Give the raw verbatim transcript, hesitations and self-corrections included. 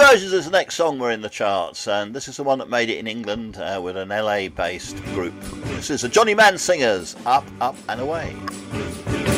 Explosions is the next song we're in the charts, and this is the one that made it in England uh, with an L A-based group. This is the Johnny Mann Singers, Up, Up and Away.